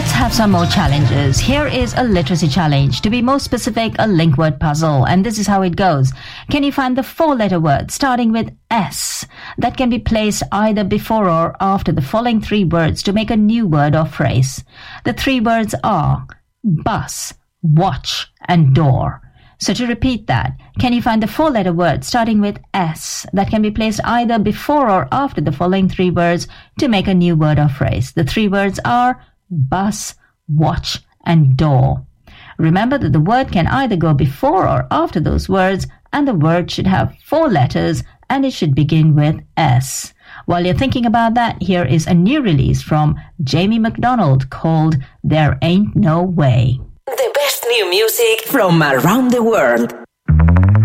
Let's have some more challenges. Here is a literacy challenge. To be more specific, a link word puzzle. And this is how it goes. Can you find the four-letter word starting with S that can be placed either before or after the following three words to make a new word or phrase? The three words are bus, watch, and door. So to repeat that, can you find the four-letter word starting with S that can be placed either before or after the following three words to make a new word or phrase? The three words are bus, watch, and door. Remember that the word can either go before or after those words, and the word should have four letters and it should begin with S. While you're thinking about that, here is a new release from Jamie McDonald called There Ain't No Way. The best new music from around the world.